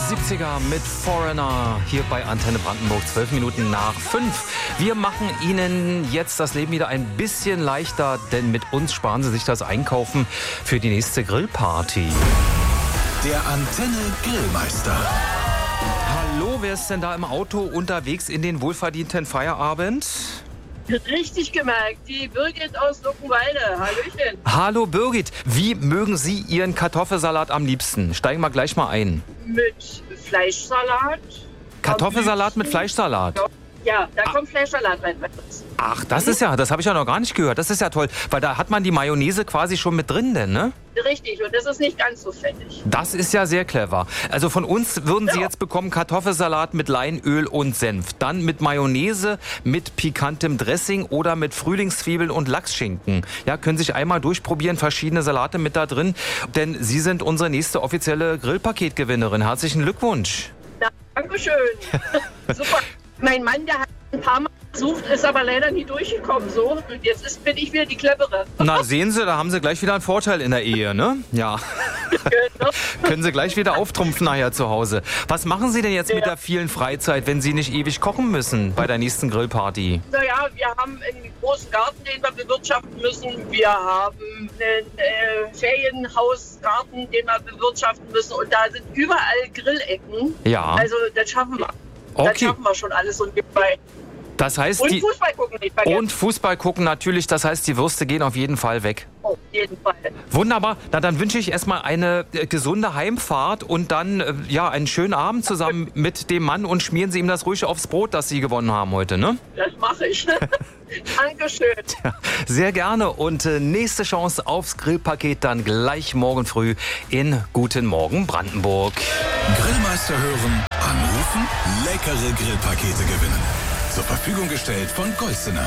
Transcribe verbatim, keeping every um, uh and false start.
siebziger mit Foreigner hier bei Antenne Brandenburg, zwölf Minuten nach fünf. Wir machen Ihnen jetzt das Leben wieder ein bisschen leichter, denn mit uns sparen Sie sich das Einkaufen für die nächste Grillparty. Der Antenne Grillmeister. Hallo, wer ist denn da im Auto unterwegs in den wohlverdienten Feierabend? Richtig gemerkt, die Birgit aus Luckenwalde. Hallöchen. Hallo Birgit, wie mögen Sie Ihren Kartoffelsalat am liebsten? Steigen wir gleich mal ein. Mit Fleischsalat. Kartoffelsalat mit Fleischsalat? Ja, da kommt Fleischsalat rein. Ach, das ist ja, das habe ich ja noch gar nicht gehört. Das ist ja toll, weil da hat man die Mayonnaise quasi schon mit drin, denn, ne? Richtig, und das ist nicht ganz so fettig. Das ist ja sehr clever. Also von uns würden Sie Ja. jetzt bekommen Kartoffelsalat mit Leinöl und Senf. Dann mit Mayonnaise, mit pikantem Dressing oder mit Frühlingszwiebeln und Lachsschinken. Ja, können sich einmal durchprobieren, verschiedene Salate mit da drin. Denn Sie sind unsere nächste offizielle Grillpaketgewinnerin. Herzlichen Glückwunsch. Ja, Dankeschön. Super. Mein Mann, der hat ein paar Mal versucht, ist aber leider nie durchgekommen. So, und jetzt ist, bin ich wieder die Clevere. Na, sehen Sie, da haben Sie gleich wieder einen Vorteil in der Ehe, ne? Ja. Genau. Können Sie gleich wieder auftrumpfen nachher zu Hause. Was machen Sie denn jetzt mit Ja. der vielen Freizeit, wenn Sie nicht ewig kochen müssen bei der nächsten Grillparty? Naja, wir haben einen großen Garten, den wir bewirtschaften müssen. Wir haben einen äh, Ferienhausgarten, den wir bewirtschaften müssen. Und da sind überall Grillecken. Ja. Also, das schaffen wir. Das Okay. schaffen wir schon alles. Und, nebenbei. Das heißt, und die Fußball gucken nicht vergessen. und Fußball gucken natürlich, das heißt, die Würste gehen auf jeden Fall weg. Auf jeden Fall. Wunderbar, na dann wünsche ich erstmal eine äh, gesunde Heimfahrt und dann äh, ja einen schönen Abend zusammen mit dem Mann und schmieren Sie ihm das ruhig aufs Brot, das Sie gewonnen haben heute, ne? Das mache ich. Dankeschön. Sehr gerne und äh, nächste Chance aufs Grillpaket dann gleich morgen früh in Guten Morgen Brandenburg. Grillmeister hören, anrufen, leckere Grillpakete gewinnen. Zur Verfügung gestellt von Golsener.